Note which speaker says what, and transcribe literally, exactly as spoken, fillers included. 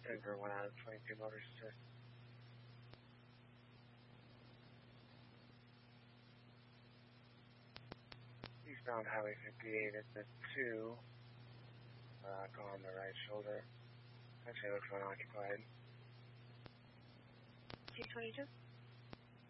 Speaker 1: Denver one out of twenty-two motors assist. Eastbound Highway fifty-eight at the two. Uh, go on the right shoulder. Actually, it looks unoccupied.
Speaker 2: two twenty-two.